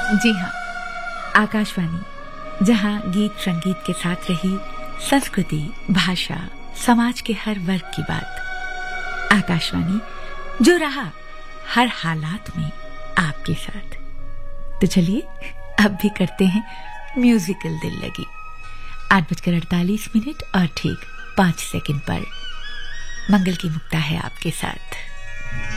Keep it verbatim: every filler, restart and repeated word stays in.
जी हाँ, आकाशवाणी, जहाँ गीत संगीत के साथ रही संस्कृति, भाषा, समाज के हर वर्ग की बात। आकाशवाणी जो रहा हर हालात में आपके साथ। तो चलिए अब भी करते हैं म्यूजिकल दिल लगी। आठ बजकर अड़तालीस मिनट और ठीक पांच सेकंड पर मंगल की मुक्ता है आपके साथ।